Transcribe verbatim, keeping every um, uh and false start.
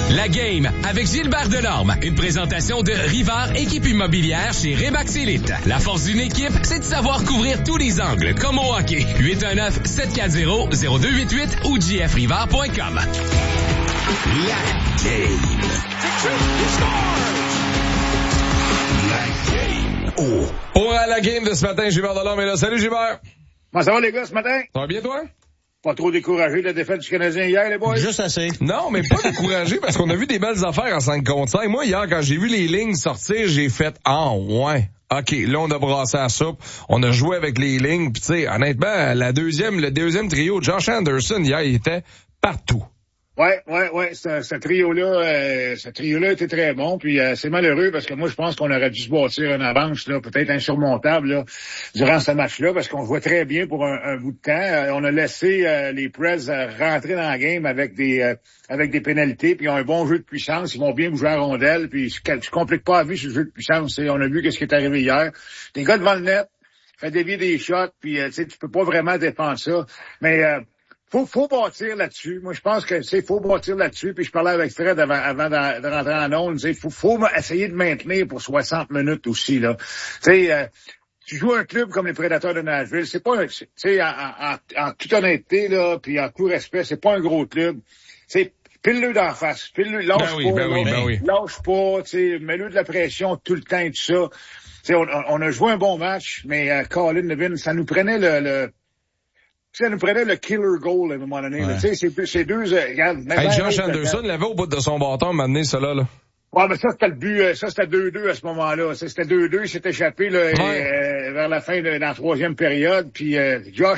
La Game avec Gilbert Delorme. Une présentation de Rivard Équipe Immobilière chez Remax Elite. La force d'une équipe, c'est de savoir couvrir tous les angles, comme au hockey. huit un neuf, sept quatre zéro, zéro deux huit huit ou j f rivard point com. La Game. La Game. Oh. Pour la Game de ce matin, Gilbert Delorme est là. Salut Gilbert. Comment ça va les gars ce matin? Ça va bien toi? Pas trop découragé de la défaite du Canadien hier, les boys? Juste assez. Non, mais pas découragé parce qu'on a vu des belles affaires en cinq contre cinq. Moi, hier, quand j'ai vu les lignes sortir, j'ai fait « Ah, ouais. OK, là, on a brassé la soupe. On a joué avec les lignes. » Puis tu sais, honnêtement, la deuxième, le deuxième trio, Josh Anderson, hier, il était partout. Ouais, ouais, ouais, ce, ce trio-là, euh, ce trio-là était très bon, puis euh, c'est malheureux parce que moi, je pense qu'on aurait dû se bâtir une avance, là, peut-être insurmontable, là, durant ce match-là, parce qu'on jouait très bien pour un, un bout de temps. Euh, on a laissé euh, les Preds euh, rentrer dans la game avec des euh, avec des pénalités, puis ils ont un bon jeu de puissance, ils vont bien bouger à rondelle, puis je, je complique pas la vie sur le jeu de puissance. On a vu qu'est-ce qui est arrivé hier. Des gars devant le net, fait dévier des shots, puis euh, tu sais, tu peux pas vraiment défendre ça, mais euh, Faut, faut bâtir là-dessus. Moi, je pense que c'est faut bâtir là-dessus. Puis je parlais avec Fred avant, avant de, de rentrer en onde. Il faut, faut essayer de maintenir pour soixante minutes aussi là. Tu sais, euh, tu joues un club comme les Prédateurs de Nashville. C'est pas, tu sais, en, en, en toute honnêteté là, puis en tout respect, c'est pas un gros club. C'est pile-le d'en face, pile-le, lâche ben oui, pas, ben oui, ben oui. lâche pas. Tu sais, mets-le de la pression tout le temps et tout ça. Tu sais, on, on a joué un bon match, mais euh, Colin Levin, ça nous prenait le, le ça nous prenait le killer goal à un moment donné. Ouais. Tu sais, c'est, c'est deux... Euh, regarde, Hey, Josh Anderson l'avait au bout de son bâton, m'a amené cela, là. Ouais, mais ça, c'était le but. euh, Ça, c'était deux deux à ce moment-là. Ça, c'était deux deux. Il s'est échappé là, Ouais. euh, vers la fin de, de la troisième période. Puis euh, Josh